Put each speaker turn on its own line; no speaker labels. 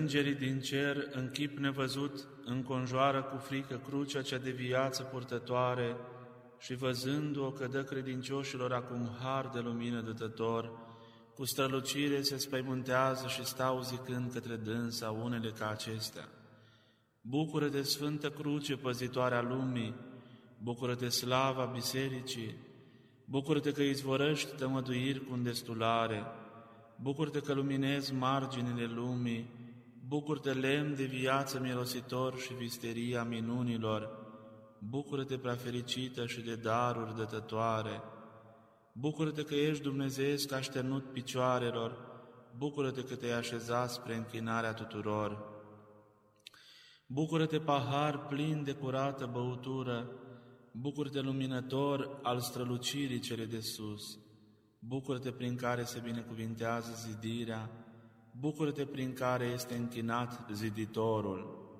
Îngerii din cer, în chip nevăzut, înconjoară cu frică crucea cea de viață purtătoare și văzându-o că dă credincioșilor acum har de lumină dătător, cu strălucire se spăimântează și stau zicând către dânsa unele ca acestea: Bucură-te, Sfântă Cruce, păzitoarea lumii, bucură-te, slava bisericii, bucură-te că izvorăști tămăduiri cu îndestulare, bucură-te că luminezi marginile lumii, bucură-te, lemn de viață mirositor și visteria minunilor, bucură-te, prea fericită și de daruri dătătoare, bucură-te că ești dumnezeiesc așternut picioarelor, bucură-te că te-ai așezat spre închinarea tuturor. Bucură-te, pahar plin de curată băutură, bucură-te, luminător al strălucirii cele de sus, bucură-te prin care se binecuvintează zidirea, bucură-te prin care este închinat ziditorul.